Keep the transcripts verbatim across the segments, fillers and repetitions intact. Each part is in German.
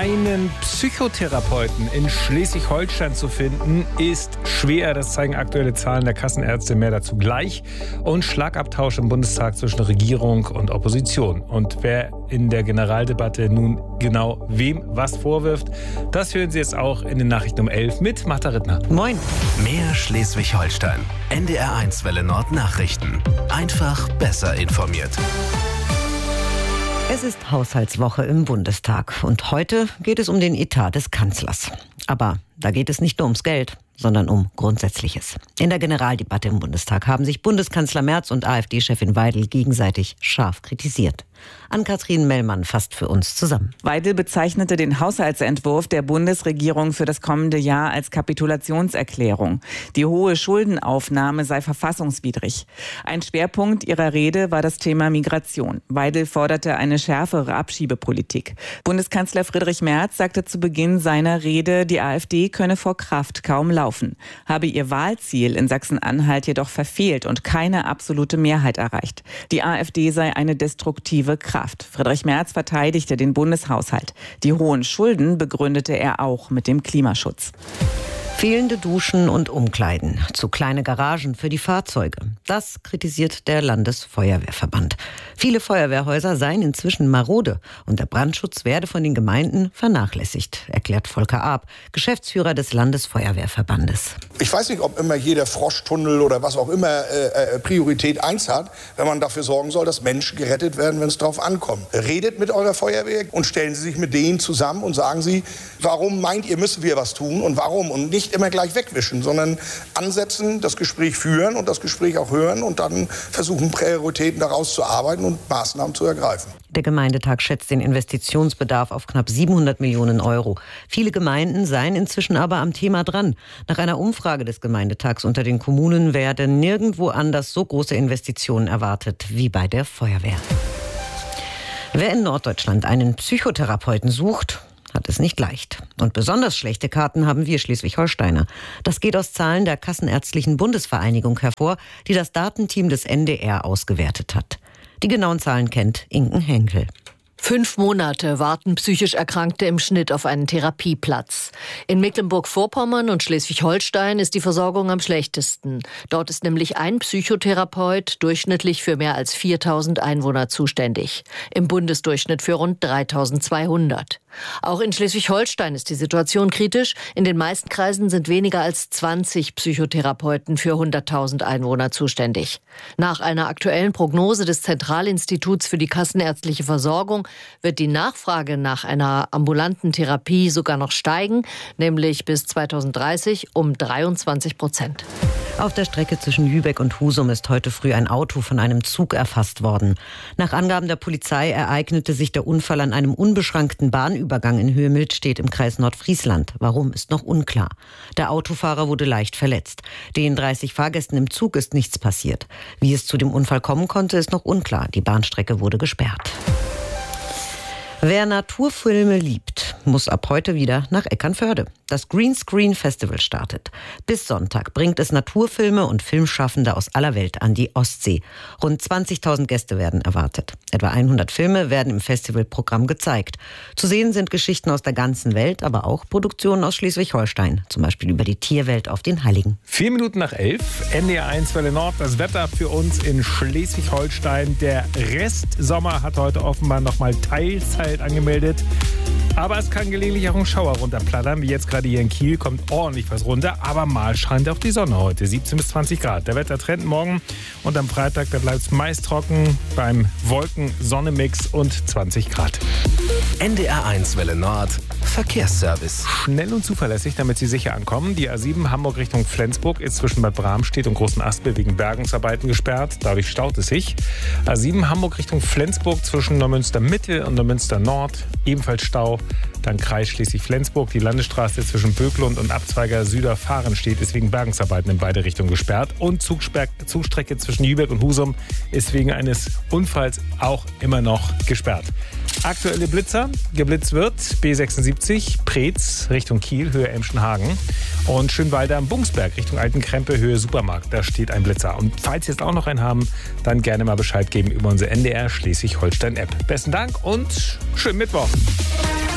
Einen Psychotherapeuten in Schleswig-Holstein zu finden, ist schwer. Das zeigen aktuelle Zahlen der Kassenärzte. Mehr dazu gleich. Und Schlagabtausch im Bundestag zwischen Regierung und Opposition. Und wer in der Generaldebatte nun genau wem was vorwirft, das hören Sie jetzt auch in den Nachrichten um elf mit Martha Rittner. Moin. Mehr Schleswig-Holstein. N D R eins Welle Nord Nachrichten. Einfach besser informiert. Es ist Haushaltswoche im Bundestag und heute geht es um den Etat des Kanzlers. Aber da geht es nicht nur ums Geld, sondern um Grundsätzliches. In der Generaldebatte im Bundestag haben sich Bundeskanzler Merz und AfD-Chefin Weidel gegenseitig scharf kritisiert. Ann-Kathrin Mellmann fasst für uns zusammen. Weidel bezeichnete den Haushaltsentwurf der Bundesregierung für das kommende Jahr als Kapitulationserklärung. Die hohe Schuldenaufnahme sei verfassungswidrig. Ein Schwerpunkt ihrer Rede war das Thema Migration. Weidel forderte eine schärfere Abschiebepolitik. Bundeskanzler Friedrich Merz sagte zu Beginn seiner Rede, die AfD könne vor Kraft kaum laufen, habe ihr Wahlziel in Sachsen-Anhalt jedoch verfehlt und keine absolute Mehrheit erreicht. Die AfD sei eine destruktive Kraft. Friedrich Merz verteidigte den Bundeshaushalt. Die hohen Schulden begründete er auch mit dem Klimaschutz. Fehlende Duschen und Umkleiden, zu kleine Garagen für die Fahrzeuge. Das kritisiert der Landesfeuerwehrverband. Viele Feuerwehrhäuser seien inzwischen marode und der Brandschutz werde von den Gemeinden vernachlässigt, erklärt Volker Arp, Geschäftsführer des Landesfeuerwehrverbandes. Ich weiß nicht, ob immer jeder Froschtunnel oder was auch immer äh, Priorität eins hat, wenn man dafür sorgen soll, dass Menschen gerettet werden, wenn es drauf ankommt. Redet mit eurer Feuerwehr und stellen Sie sich mit denen zusammen und sagen Sie, warum meint ihr, müssen wir was tun und warum? Und nicht immer gleich wegwischen, sondern ansetzen, das Gespräch führen und das Gespräch auch hören und dann versuchen, Prioritäten daraus zu arbeiten und Maßnahmen zu ergreifen. Der Gemeindetag schätzt den Investitionsbedarf auf knapp siebenhundert Millionen Euro. Viele Gemeinden seien inzwischen aber am Thema dran. Nach einer Umfrage des Gemeindetags unter den Kommunen werden nirgendwo anders so große Investitionen erwartet wie bei der Feuerwehr. Wer in Norddeutschland einen Psychotherapeuten sucht, hat es nicht leicht. Und besonders schlechte Karten haben wir Schleswig-Holsteiner. Das geht aus Zahlen der Kassenärztlichen Bundesvereinigung hervor, die das Datenteam des N D R ausgewertet hat. Die genauen Zahlen kennt Inken Henkel. Fünf Monate warten psychisch Erkrankte im Schnitt auf einen Therapieplatz. In Mecklenburg-Vorpommern und Schleswig-Holstein ist die Versorgung am schlechtesten. Dort ist nämlich ein Psychotherapeut durchschnittlich für mehr als viertausend Einwohner zuständig. Im Bundesdurchschnitt für rund dreitausendzweihundert. Auch in Schleswig-Holstein ist die Situation kritisch. In den meisten Kreisen sind weniger als zwanzig Psychotherapeuten für hunderttausend Einwohner zuständig. Nach einer aktuellen Prognose des Zentralinstituts für die kassenärztliche Versorgung wird die Nachfrage nach einer ambulanten Therapie sogar noch steigen, nämlich bis zweitausenddreißig um dreiundzwanzig Prozent. Auf der Strecke zwischen Lübeck und Husum ist heute früh ein Auto von einem Zug erfasst worden. Nach Angaben der Polizei ereignete sich der Unfall an einem unbeschrankten Bahnübergang in Höhe-Miltstedt im Kreis Nordfriesland. Warum, ist noch unklar. Der Autofahrer wurde leicht verletzt. Den dreißig Fahrgästen im Zug ist nichts passiert. Wie es zu dem Unfall kommen konnte, ist noch unklar. Die Bahnstrecke wurde gesperrt. Wer Naturfilme liebt, muss ab heute wieder nach Eckernförde. Das Greenscreen Festival startet. Bis Sonntag bringt es Naturfilme und Filmschaffende aus aller Welt an die Ostsee. Rund zwanzigtausend Gäste werden erwartet. Etwa hundert Filme werden im Festivalprogramm gezeigt. Zu sehen sind Geschichten aus der ganzen Welt, aber auch Produktionen aus Schleswig-Holstein. Zum Beispiel über die Tierwelt auf den Heiligen. Vier Minuten nach elf, N D R eins Welle Nord, das Wetter für uns in Schleswig-Holstein. Der Restsommer hat heute offenbar noch mal Teilzeit angemeldet. Aber es kann gelegentlich auch ein Schauer runterplattern, wie jetzt gerade hier in Kiel, kommt ordentlich was runter. Aber mal scheint auch die Sonne heute, siebzehn bis zwanzig Grad. Der Wettertrend morgen und am Freitag, da bleibt es meist trocken beim Wolken-Sonne-Mix und zwanzig Grad. N D R eins Welle Nord, Verkehrsservice. Schnell und zuverlässig, damit Sie sicher ankommen. Die A sieben Hamburg Richtung Flensburg ist zwischen Bad Bramstedt und Großen Aspel wegen Bergungsarbeiten gesperrt. Dadurch staut es sich. A sieben Hamburg Richtung Flensburg zwischen Neumünster Mitte und Neumünster Nord, ebenfalls Stau. Dann Kreis Schleswig-Flensburg. Die Landesstraße zwischen Böklund und Abzweiger Süderfahrenstedt ist wegen Bergungsarbeiten in beide Richtungen gesperrt. Und Zugsperr- Zugstrecke zwischen Lübeck und Husum ist wegen eines Unfalls auch immer noch gesperrt. Aktuelle Blitzer. Geblitzt wird B sechsundsiebzig Preetz Richtung Kiel, Höhe Emschenhagen. Und Schönwalder am Bungsberg Richtung Altenkrempe, Höhe Supermarkt. Da steht ein Blitzer. Und falls Sie jetzt auch noch einen haben, dann gerne mal Bescheid geben über unsere N D R Schleswig-Holstein-App. Besten Dank und schönen Mittwoch.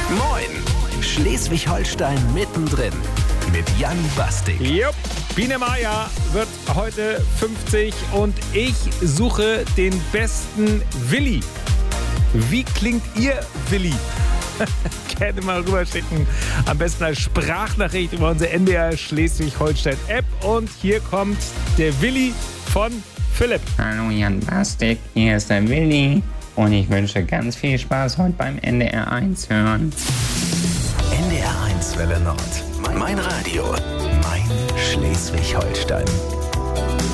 Moin! Schleswig-Holstein mittendrin mit Jan Bastik. Jupp. Biene Maya wird heute fünfzig und ich suche den besten Willi. Wie klingt ihr Willi? Gerne mal rüberschicken. Am besten als Sprachnachricht über unsere N D R Schleswig-Holstein-App. Und hier kommt der Willi von Philipp. Hallo Jan Bastik, hier ist der Willi. Und ich wünsche ganz viel Spaß heute beim N D R eins hören. N D R eins Welle Nord. Mein Radio. Mein Schleswig-Holstein.